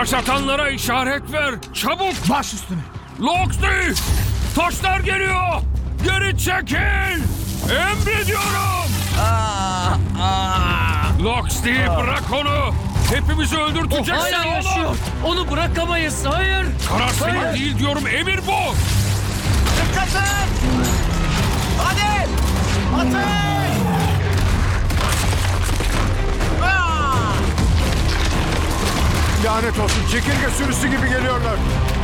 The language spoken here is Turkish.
Taş atanlara işaret ver. Çabuk. Baş üstüne. Loxley! Taşlar geliyor. Geri çekil. Emrediyorum. Loxley bırak onu. Hepimizi öldürteceksin Hala oğlum. yaşıyor. Onu bırakamayız. Hayır. Karar senin değil diyorum. Emir bu. Dikkat et! Hadi! Ateş! Lanet olsun, çekirge sürüsü gibi geliyorlar.